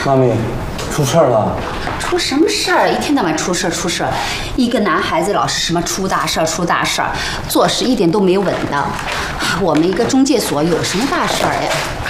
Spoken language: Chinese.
妈咪，出事儿了！ 出什么事儿？一天到晚出事儿。一个男孩子老是什么出大事儿，做事一点都没稳当。我们一个中介所有什么大事儿呀？